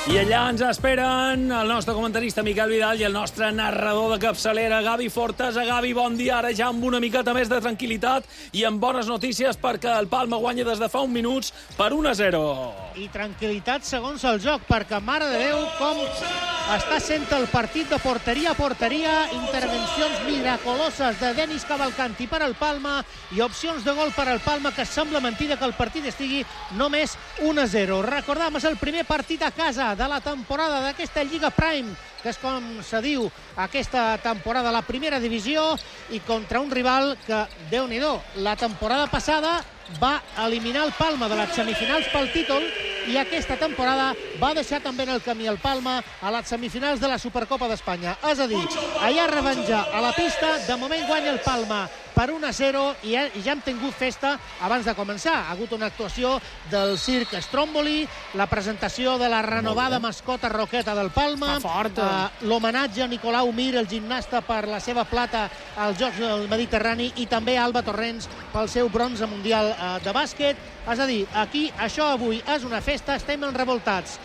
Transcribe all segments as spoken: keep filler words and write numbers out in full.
I allà ens esperen el nostre comentarista Miquel Vidal i el nostre narrador de capçalera, Gavi Fortes. Gavi, bon dia, ara ja amb una miqueta més de tranquil·litat i amb bones notícies perquè el Palma guanya des de fa un minuts per un a zero. I tranquil·litat segons el joc, perquè, mare de Déu, com està sent el partit de porteria a porteria, intervencions miraculoses de Denis Cavalcanti per al Palma i opcions de gol per al Palma, que sembla mentida que el partit estigui només un a zero. Recordam, és el primer partit a casa de la temporada d'aquesta Lliga Prime, que és com se diu aquesta temporada, la primera divisió, i contra un rival que, Déu-n'hi-do, la temporada passada va eliminar el Palma de les semifinals pel títol i aquesta temporada va deixar també en el camí el Palma a les semifinals de la Supercopa d'Espanya. És a dir, allà revenja a la pista, de moment guanya el Palma per un a zero i ja, i ja hem tingut festa abans de començar. Ha hagut una actuació del Circ Stromboli, la presentació de la renovada mascota Roqueta del Palma, eh, l'homenatge a Nicolau Mir, el gimnasta, per la seva plata als Jocs del Mediterrani, i també a Alba Torrents pel seu bronze mundial eh, de bàsquet. És a dir, aquí això avui és una festa, estem enrevoltats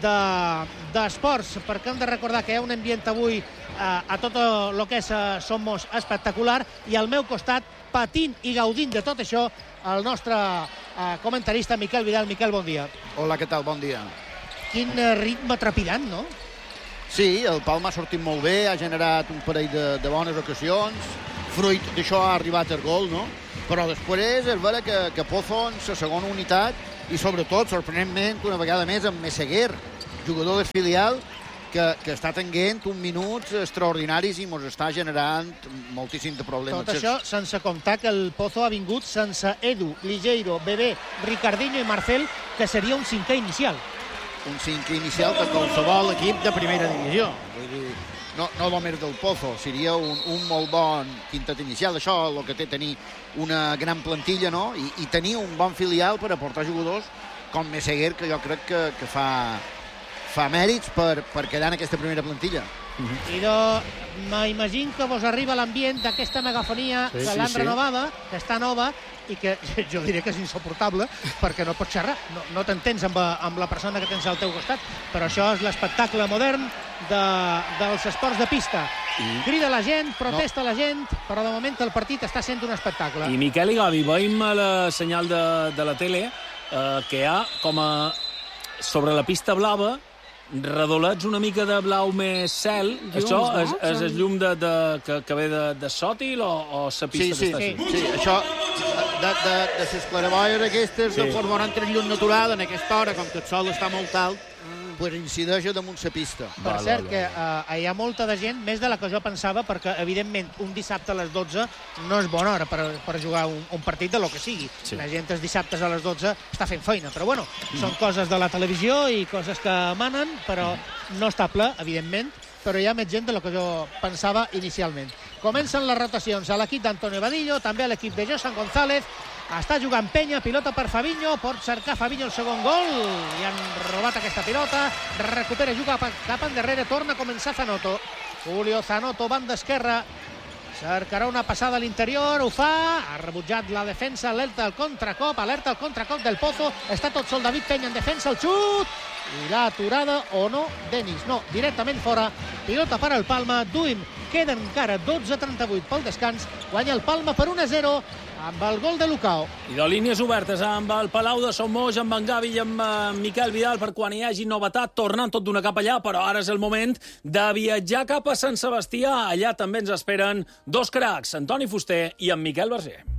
d'esports, de, perquè hem de recordar que hi ha un ambient avui eh, a tot el que és eh, Somos espectacular, i al meu costat, patint i gaudint de tot això, el nostre eh, comentarista Miquel Vidal. Miquel, bon dia. Hola, què tal? Bon dia. Quin eh, ritme trepidant, no? Sí, el Palma ha sortit molt bé, ha generat un parell de, de bones ocasions, fruit d'això ha arribat el gol, no? Però després és vera que, que Pozo en la segona unitat, i sobretot, sorprenentment, una vegada més, amb Meseguer, jugador de filial, que, que està tenint uns minuts extraordinaris i ens està generant moltíssim de problemes. Tot això sense comptar que el Pozo ha vingut sense Edu, Ligeiro, Bebé, Ricardinho i Marcel, que seria un cinquè inicial. Un cinquè inicial per qualsevol equip de primera divisió. Vull dir, no, no només del Pozo, seria un, un molt bon quintet inicial. Això és el que té tenir una gran plantilla, no? I, i tenir un bon filial per aportar jugadors com Meseguer, que jo crec que, que fa, fa mèrits per, per quedar en aquesta primera plantilla. Uh-huh. I de, m'imagino que vos arriba l'ambient d'aquesta megafonia sí, que l'han sí, renovada, sí. que està nova, i que jo diré que és insuportable perquè no pots xerrar, no, no t'entens amb, amb la persona que tens al teu costat, però això és l'espectacle modern de, dels esports de pista. I... crida la gent, protesta no. la gent, però de moment el partit està sent un espectacle. I Miquel i Gavi, veiem a la senyal de, de la tele eh, que hi ha com a sobre la pista blava redolets una mica de blau més cel. Llums, això és, és el llum de, de, que, que ve de, de Sòtil o, o la pista sí, sí, que està sí, així? Sí, això de, de, de les claraboies aquestes sí. de formar entre llum natural en aquesta hora, com que el sol està molt alt, pues incideix damunt la pista. Per val, cert val, que uh, hi ha molta de gent, més de la que jo pensava, perquè evidentment un dissabte a les dotze no és bona hora per, per jugar un, un partit de lo que sigui. Sí. La gent els dissabtes a les dotze està fent feina, però bueno, mm. són coses de la televisió i coses que manen, però mm. no està ple, evidentment, però hi ha més gent de lo que jo pensava inicialment. Comencen les rotacions a l'equip d'Antonio Vadillo, també a l'equip de Josan González. Està jugant Penya, pilota per Fabinho, pot cercar Fabinho el segon gol, i han robat aquesta pilota, recupera, juga cap endarrere, torna a començar Zanotto. Julio Zanotto, banda esquerra, cercarà una passada a l'interior, ho fa, ha rebutjat la defensa, alerta al contracop, alerta al contracop del Pozo, està tot sol David Penya en defensa, el xut, i la aturada o no, Denis, no, directament fora, pilota per al Palma, Duim, queden encara dotze a trenta-vuit pel descans, guanya el Palma per un a zero, amb el gol de Lucao. I de línies obertes amb el Palau de Somos, amb en Gavi i amb uh, Miquel Vidal per quan hi hagi novetat, tornant tot d'una cap allà, però ara és el moment de viatjar cap a Sant Sebastià. Allà també ens esperen dos cracs, Antoni Fuster i en Miquel Berger.